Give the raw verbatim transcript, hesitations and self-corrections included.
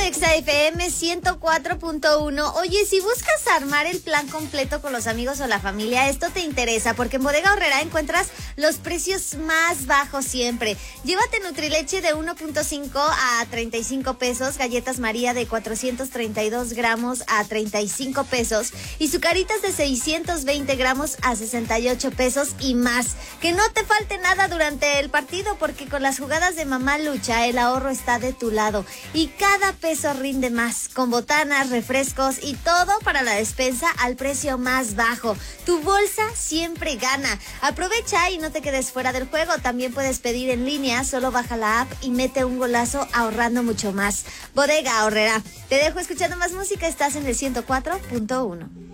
Exa F M ciento cuatro punto uno. Oye, si buscas armar el plan completo con los amigos o la familia, esto te interesa porque en Bodega Aurrerá encuentras los precios más bajos siempre. Llévate Nutrileche de uno punto cinco a treinta y cinco pesos, galletas María de cuatrocientos treinta y dos gramos a treinta y cinco pesos y Zucaritas de seiscientos veinte gramos a sesenta y ocho pesos y más. Que no te falte nada durante el partido porque con las jugadas de Mamá Lucha el ahorro está de tu lado y cada peso rinde más, con botanas, refrescos y todo para la despensa al precio más bajo. Tu bolsa siempre gana. Aprovecha y no te quedes fuera del juego. También puedes pedir en línea, solo baja la app y mete un golazo ahorrando mucho más. Bodega Aurrerá. Te dejo escuchando más música, estás en el ciento cuatro punto uno.